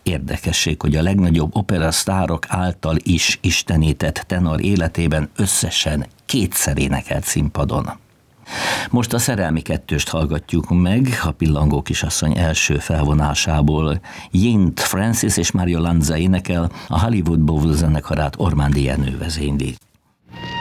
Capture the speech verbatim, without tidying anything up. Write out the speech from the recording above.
érdekesség, hogy a legnagyobb operasztárok által is istenített tenor életében összesen kétszer énekelt színpadon. Most a Szerelmi kettőst hallgatjuk meg, a Pillangó kisasszony első felvonásából. Jint Francis és Mario Lanza énekel, a Hollywood Bowl zenekarát Ormándi Jenő vezényli.